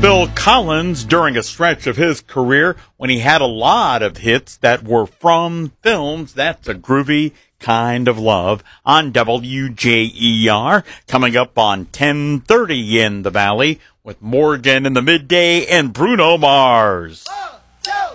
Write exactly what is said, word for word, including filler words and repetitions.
Phil Collins during a stretch of his career when he had a lot of hits that were from films. That's a groovy kind of love on W J E R. Coming up on ten thirty in the Valley with Morgan in the midday and Bruno Mars.